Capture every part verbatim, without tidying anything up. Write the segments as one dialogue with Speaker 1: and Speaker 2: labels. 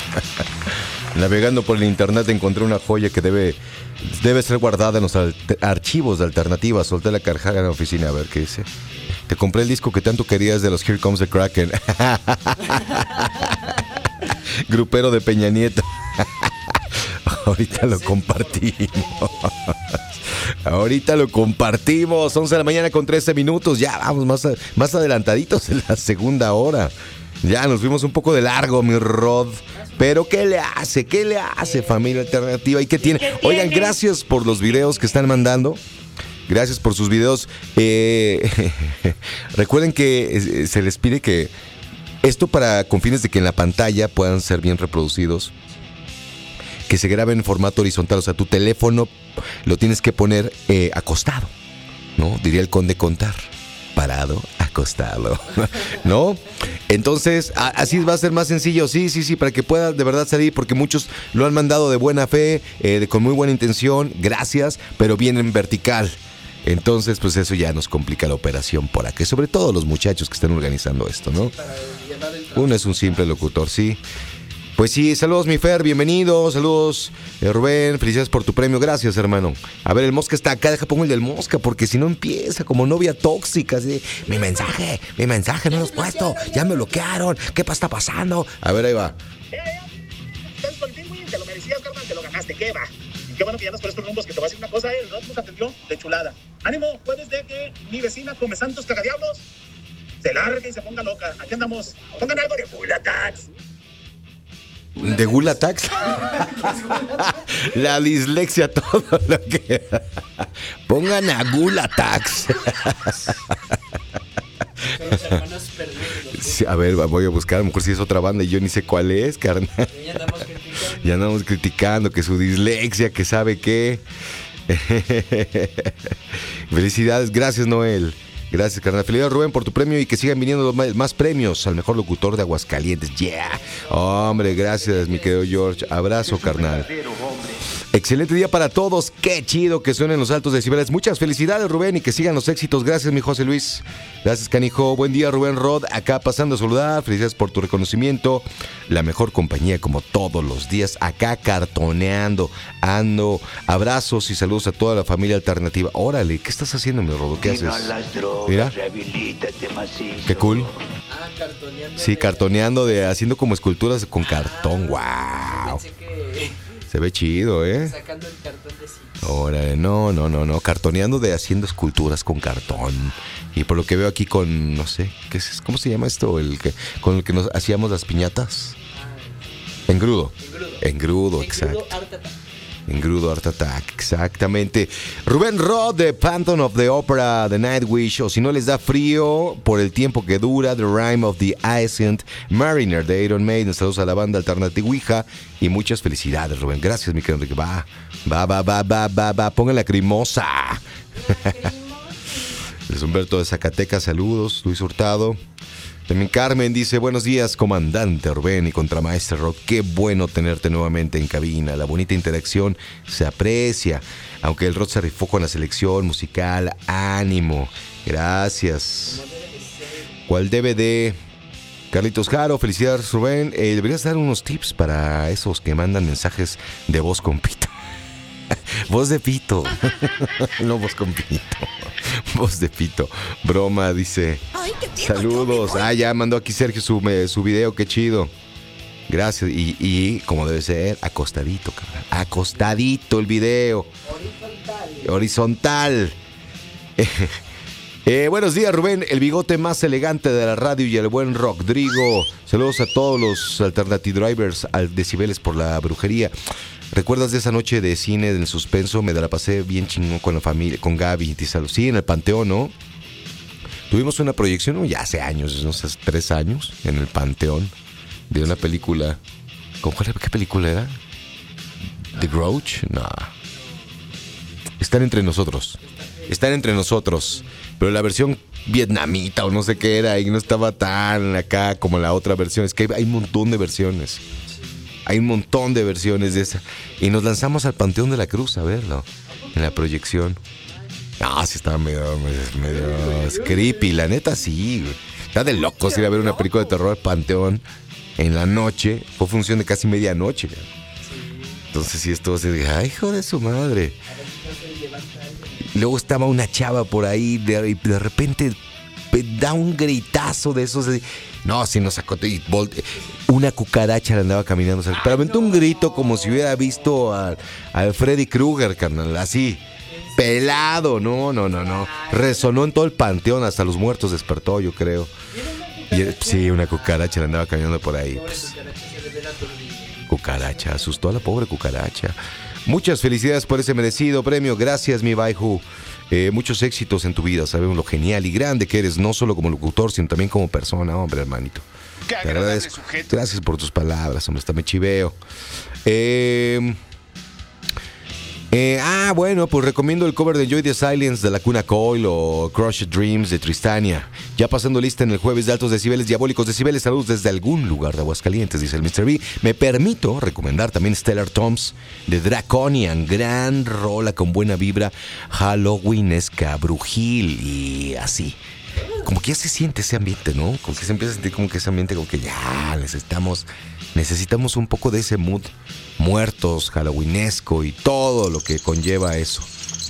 Speaker 1: Navegando por el internet encontré una joya que debe, debe ser guardada en los alter- archivos de Alternativa. Solté la carjada en la oficina, a ver qué dice. Te compré el disco que tanto querías de los Here Comes the Kraken. Grupero de Peña Nieto. Ahorita lo compartimos. Ahorita lo compartimos. once de la mañana con trece minutos. Ya vamos más, a, más adelantaditos en la segunda hora. Ya nos fuimos un poco de largo, mi Rod. Pero ¿qué le hace? ¿Qué le hace, familia alternativa? ¿Y qué tiene? Oigan, gracias por los videos que están mandando. Gracias por sus videos. Eh, recuerden que se les pide que esto para con fines de que en la pantalla puedan ser bien reproducidos, que se graben en formato horizontal. O sea, tu teléfono lo tienes que poner eh, acostado, ¿no? Diría el conde Contar. Parado, acostado, ¿no? Entonces, a, así va a ser más sencillo. Sí, sí, sí, para que pueda de verdad salir, porque muchos lo han mandado de buena fe, eh, de, con muy buena intención, gracias, pero vienen en vertical. Entonces, pues eso ya nos complica la operación por aquí, sobre todo los muchachos que están organizando esto, ¿no? Uno es un simple locutor, sí. Pues sí, saludos mi Fer, bienvenido, saludos eh, Rubén, felicidades por tu premio, gracias hermano. A ver, el Mosca está acá, deja pongo el del Mosca, porque si no empieza como novia tóxica, así, mi mensaje, mi mensaje no lo has puesto, ya me bloquearon, ¿qué está pasando? A ver, ahí va.
Speaker 2: Estás con el pingüín, te lo merecías, carnal, te lo ganaste, ¿qué va? Y qué bueno que ya andas por estos rumbos, que te voy a decir una cosa, el Rod nos atendió de chulada. Ánimo, jueves de que mi vecina come santos cagadiablos, se largue y se ponga loca. Aquí andamos, pongan algo de Gulatax.
Speaker 1: ¿De Gulatax? La dislexia, todo lo que... Pongan a Gulatax. Sí, a ver, voy a buscar, a lo mejor si es otra banda y yo ni sé cuál es, carnal. Ya andamos criticando. Ya andamos criticando que su dislexia, que sabe qué. Felicidades, gracias Noel. Gracias, carnal. Felicidades, Rubén, por tu premio y que sigan viniendo más, más premios al mejor locutor de Aguascalientes. Yeah. Hombre, gracias, mi querido George. Abrazo, carnal. Excelente día para todos. Qué chido que suenen los altos decibeles. Muchas felicidades, Rubén, y que sigan los éxitos. Gracias, mi José Luis. Gracias, canijo. Buen día, Rubén Rod. Acá pasando a saludar. Felicidades por tu reconocimiento. La mejor compañía, como todos los días. Acá cartoneando. Ando. Abrazos y saludos a toda la familia alternativa. Órale, ¿qué estás haciendo, mi Rodo? ¿Qué haces? Mira. Qué cool.
Speaker 3: Ah, cartoneando.
Speaker 1: Sí, cartoneando, de haciendo como esculturas con cartón. Wow.
Speaker 3: Pensé que...
Speaker 1: Se ve chido, ¿eh?
Speaker 3: Sacando el cartón de sí.
Speaker 1: Órale, no, no, no, no. Cartoneando de haciendo esculturas con cartón. Y por lo que veo aquí con, no sé, ¿qué es? ¿Cómo se llama esto? El que, con el que nos hacíamos las piñatas. Ah, engrudo. Engrudo. Engrudo, exacto. Art Attack. Engrudo Art Attack, exactamente. Rubén Rod de Phantom of the Opera, The Nightwish, o si no les da frío por el tiempo que dura, The Rime of the Ascent Mariner de Iron Maiden. Saludos a la banda Alternativija y muchas felicidades, Rubén. Gracias, mi querido Enrique. Va, va, va, va, va, va, va. Pongan la crimosa. Luis Humberto de Zacatecas, saludos. Luis Hurtado. También Carmen dice, buenos días, comandante Rubén y contramaestre Rod. Qué bueno tenerte nuevamente en cabina. La bonita interacción se aprecia. Aunque el Rod se rifó con la selección musical. Ánimo. Gracias. ¿Cuál D V D? Carlitos Jaro, felicidades Rubén. Eh, deberías dar unos tips para esos que mandan mensajes de voz con pito. Voz de pito. No voz con pito. Voz de pito. Broma, dice. Ay, saludos. Ah, ya mandó aquí Sergio su, me, su video, qué chido. Gracias. Y, y como debe ser, acostadito, cabrón. Acostadito el video. Horizontal. Horizontal. Eh, buenos días, Rubén, el bigote más elegante de la radio y el buen Rodrigo. Saludos a todos los Alternative Drivers al Decibeles por la brujería. ¿Recuerdas de esa noche de cine del suspenso? Me la pasé bien chingón con la familia, con Gaby. Sí, en el Panteón, ¿no? Tuvimos una proyección, ¿no? Ya hace años, no sé, tres años, en el Panteón, de una película. ¿Con cuál, qué película era? ¿The Grouch? No. Están entre nosotros. Están entre nosotros. Pero la versión vietnamita o no sé qué era, y no estaba tan acá como la otra versión. Es que hay, hay un montón de versiones. Hay un montón de versiones de esa. Y nos lanzamos al Panteón de la Cruz a verlo. En la proyección. No, sí estaba medio, medio, medio creepy. La neta, sí, güey. Está de locos ir a ver una película de terror al Panteón. en la noche. Fue función de casi medianoche.
Speaker 3: Sí.
Speaker 1: Entonces sí, estuvo así de, ay, hijo de su madre.
Speaker 3: A ver si no se levanta alguien.
Speaker 1: Luego estaba una chava por ahí, de, de repente da un gritazo de esos. De, no, sí nos sacó. Y volte, una cucaracha le andaba caminando. Ay, pero aventó no. un grito como si hubiera visto a, a Freddy Krueger, carnal, así. Pelado, no, no, no, no. Resonó en todo el panteón, hasta los muertos despertó, yo creo. Y, sí, una cucaracha le andaba caminando por ahí. Pues, cucaracha, asustó a la pobre cucaracha. Muchas felicidades por ese merecido premio. Gracias, mi Baihu. Eh, muchos éxitos en tu vida. Sabemos lo genial y grande que eres, no solo como locutor, sino también como persona, hombre, hermanito. Te agradezco. Gracias por tus palabras, hombre, hasta me chiveo. Eh... Eh, ah, bueno, pues recomiendo el cover de Enjoy the Silence de Lacuna Coil o Crushed Dreams de Tristania. Ya pasando lista en el jueves de altos decibeles, diabólicos decibeles, saludos desde algún lugar de Aguascalientes, dice el mister B. Me permito recomendar también Stellar Toms de Draconian, gran rola con buena vibra, Halloweenesca, brujil y así. Como que ya se siente ese ambiente, ¿no? Como que se empieza a sentir como que ese ambiente, como que ya necesitamos, necesitamos un poco de ese mood muertos, halloweenesco y todo lo que conlleva eso.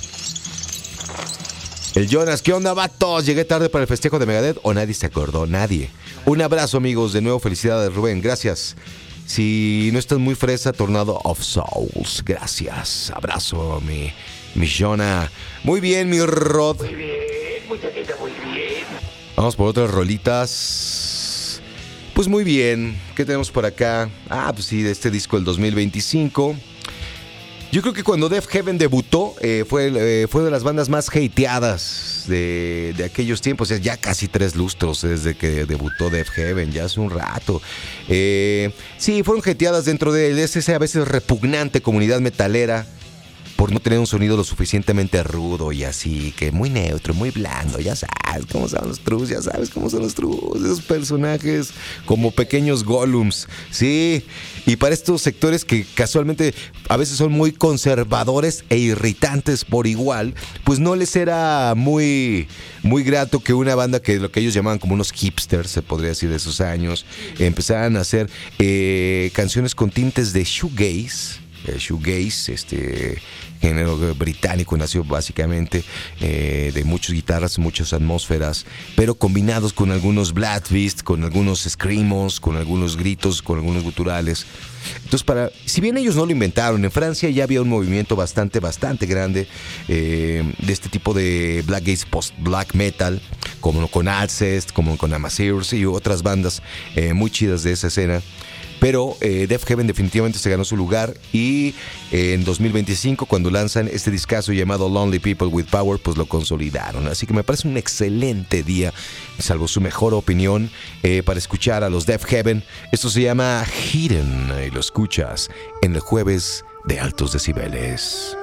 Speaker 1: El Jonas, ¿qué onda, vatos? ¿Llegué tarde para el festejo de Megadeth o nadie se acordó? Nadie. Un abrazo, amigos. De nuevo, felicidades, Rubén. Gracias. Si no estás muy fresa, Tornado of Souls. Gracias. Abrazo, mi, mi Jonah. Muy bien, mi Rod.
Speaker 4: Muy bien, muy bien, muy bien.
Speaker 1: Vamos por otras rolitas. Pues muy bien, ¿qué tenemos por acá? Ah, pues sí, de este disco del dos mil veinticinco. Yo creo que cuando Death Heaven debutó, eh, fue, eh, fue de las bandas más hateadas de, de aquellos tiempos. O sea, ya casi tres lustros desde que debutó Death Heaven, ya hace un rato. Eh, sí, fueron hateadas dentro de esa a veces repugnante comunidad metalera, por no tener un sonido lo suficientemente rudo y así, que muy neutro, muy blando, ya sabes cómo son los trus, ya sabes cómo son los trus, esos personajes como pequeños golems, sí, y para estos sectores que casualmente a veces son muy conservadores e irritantes por igual, pues no les era muy, muy grato que una banda que lo que ellos llamaban como unos hipsters, se podría decir de esos años, empezaran a hacer eh, canciones con tintes de shoegaze. El shoegaze, este género británico, nació básicamente eh, de muchas guitarras, muchas atmósferas, pero combinados con algunos blast beats, con algunos screamos, con algunos gritos, con algunos guturales. Entonces, para, si bien ellos no lo inventaron, en Francia ya había un movimiento bastante, bastante grande eh, de este tipo de black gaze post-black metal, como con Alcest, como con Amazirs y otras bandas eh, muy chidas de esa escena. Pero eh, Death Heaven definitivamente se ganó su lugar y eh, en dos mil veinticinco, cuando lanzan este discazo llamado Lonely People with Power, pues lo consolidaron. Así que me parece un excelente día, salvo su mejor opinión, eh, para escuchar a los Death Heaven. Esto se llama Hidden y lo escuchas en el jueves de altos decibeles.